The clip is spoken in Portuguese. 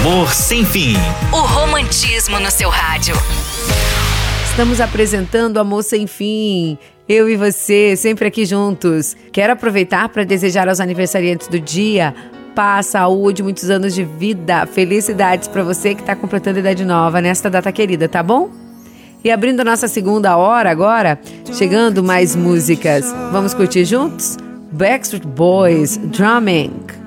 Amor Sem Fim. O romantismo no seu rádio. Estamos apresentando Amor Sem Fim. Eu e você, sempre aqui juntos. Quero aproveitar para desejar aos aniversariantes do dia paz, saúde, muitos anos de vida. Felicidades para você que está completando idade nova nesta data querida, tá bom? E abrindo a nossa segunda hora agora, chegando mais músicas. Vamos curtir juntos? Backstreet Boys, Drumming.